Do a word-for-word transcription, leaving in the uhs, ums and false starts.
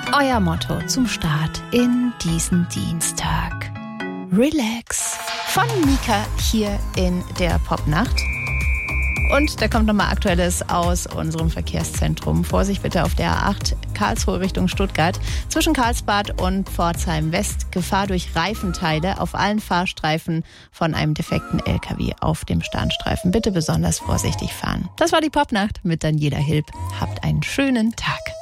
Euer Motto zum Start in diesen Dienstag. Relax. Von Mika hier in der Popnacht. Und da kommt nochmal Aktuelles aus unserem Verkehrszentrum. Vorsicht bitte auf der A acht Karlsruhe Richtung Stuttgart. Zwischen Karlsbad und Pforzheim West Gefahr durch Reifenteile auf allen Fahrstreifen von einem defekten L K W auf dem Standstreifen. Bitte besonders vorsichtig fahren. Das war die Popnacht mit Daniela Hilb. Habt einen schönen Tag.